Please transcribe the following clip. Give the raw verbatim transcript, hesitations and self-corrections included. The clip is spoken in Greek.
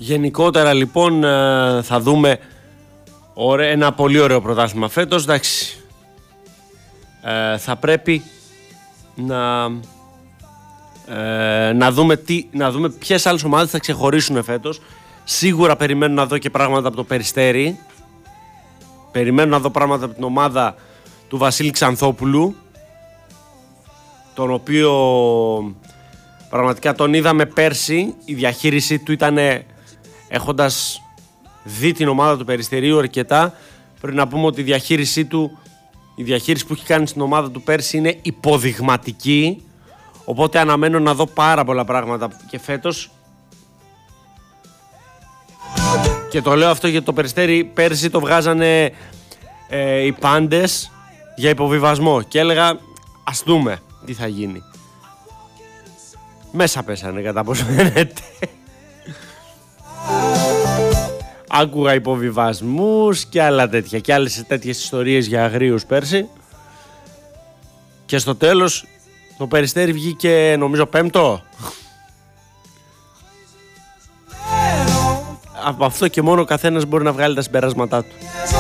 Γενικότερα λοιπόν θα δούμε ένα πολύ ωραίο πρωτάθλημα φέτος. Εντάξει, ε, θα πρέπει να, ε, να, δούμε τι, να δούμε ποιες άλλες ομάδες θα ξεχωρίσουν φέτος. Σίγουρα περιμένω να δω και πράγματα από το Περιστέρι. Περιμένω να δω πράγματα από την ομάδα του Βασίλη Ξανθόπουλου, τον οποίο πραγματικά τον είδαμε πέρσι. Η διαχείρισή του ήταν, έχοντας δει την ομάδα του Περιστερίου αρκετά, πρέπει να πούμε ότι η διαχείρισή του, η διαχείριση που έχει κάνει στην ομάδα του πέρσι είναι υποδειγματική. Οπότε αναμένω να δω πάρα πολλά πράγματα και φέτος. Και το λέω αυτό γιατί το Περιστέρι πέρσι το βγάζανε ε, οι πάντες για υποβιβασμό και έλεγα ας δούμε τι θα γίνει. Μέσα πέσανε κατά πόσο φαίνεται. Άκουγα υποβιβασμούς και άλλα τέτοια και άλλες τέτοιες ιστορίες για αγρίους πέρσι. Και στο τέλος το Περιστέρι βγήκε νομίζω πέμπτο. Από αυτό και μόνο ο καθένας μπορεί να βγάλει τα συμπεράσματά του.